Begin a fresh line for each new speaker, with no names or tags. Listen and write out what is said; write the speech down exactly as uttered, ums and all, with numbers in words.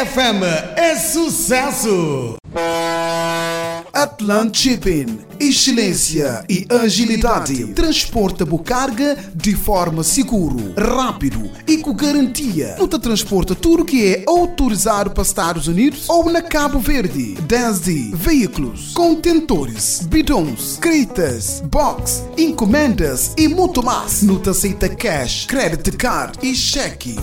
F M é sucesso!
Atlant Shipping, excelência e agilidade. Transporta a carga de forma seguro, rápido e com garantia. Não te transporta tudo que é autorizado para Estados Unidos ou na Cabo Verde. Desde veículos, contentores, bidões, cretas, box, encomendas e muito mais. Não te aceita cash, credit card e cheque.